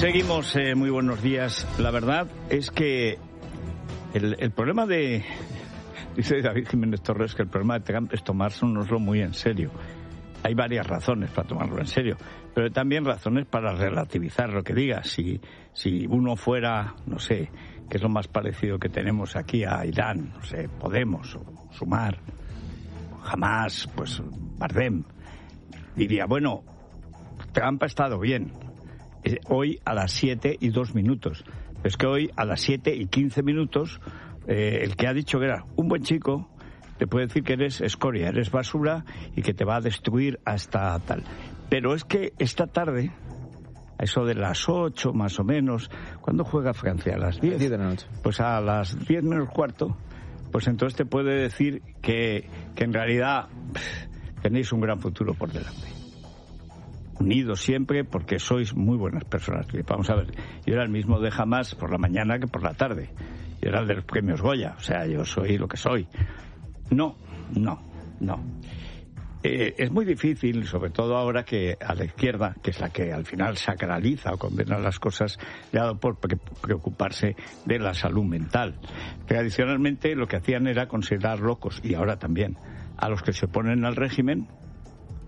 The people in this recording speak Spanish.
Seguimos, muy buenos días. La verdad es que el problema dice David Jiménez Torres, que el problema de Trump es tomárnoslo muy en serio. Hay varias razones para tomarlo en serio, pero también razones para relativizar lo que diga. Si uno fuera, no sé, que es lo más parecido que tenemos aquí a Irán, no sé, Podemos, o Sumar, Hamás, pues Bardem, diría, bueno, Trump ha estado bien. Hoy a las 7:02. Es que hoy a las 7:15, el que ha dicho que era un buen chico, te puede decir que eres escoria, eres basura y que te va a destruir hasta tal. Pero es que esta tarde, a eso de las 8 más o menos, ¿cuándo juega Francia? ¿A las 10? 10 de la noche. Pues a las 10 menos cuarto, pues entonces te puede decir que en realidad tenéis un gran futuro por delante. Unidos siempre, porque sois muy buenas personas. Vamos a ver, yo era el mismo de Hamás por la mañana que por la tarde. Yo era el de los premios Goya, o sea, yo soy lo que soy. No. Es muy difícil, sobre todo ahora que a la izquierda, que es la que al final sacraliza o condena las cosas, le ha dado por preocuparse de la salud mental. Tradicionalmente lo que hacían era considerar locos, y ahora también, a los que se oponen al régimen,